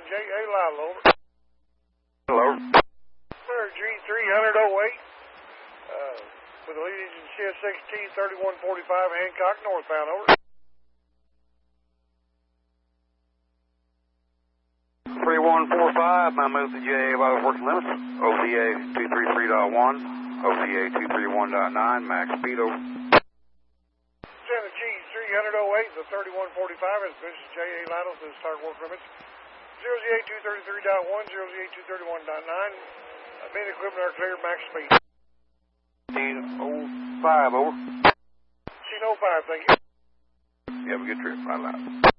J.A. Lytle, over. Hello. Sir, G308, with the lead engine CS16 3145 Hancock northbound, over. 3145, my move to JA by the working limits. OTA 233.1, OTA 231.9, max speed, over. Santa G308, the 3145 is Mrs. J.A. Lytle to start work limits. 0Z8 233.1, 0Z8 231.9. Main equipment are clear, max speed. 1505, over. 1505, thank you. You have a good trip, right loud.